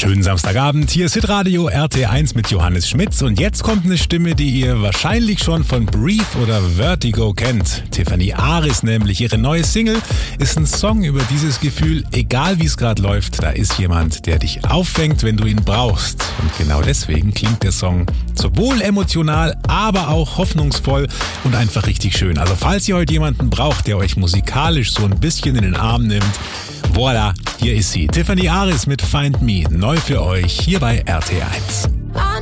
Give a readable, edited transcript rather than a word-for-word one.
Schönen Samstagabend, hier ist Hitradio RT1 mit Johannes Schmitz und jetzt kommt eine Stimme, die ihr wahrscheinlich schon von Breathe oder Vertigo kennt. Tiffany Aris nämlich, ihre neue Single ist ein Song über dieses Gefühl, egal wie es gerade läuft, da ist jemand, der dich auffängt, wenn du ihn brauchst. Und genau deswegen klingt der Song sowohl emotional, aber auch hoffnungsvoll und einfach richtig schön. Also falls ihr heute jemanden braucht, der euch musikalisch so ein bisschen in den Arm nimmt, voilà, hier ist sie. Tiffany Aris mit Find Me, neu für euch hier bei RT1.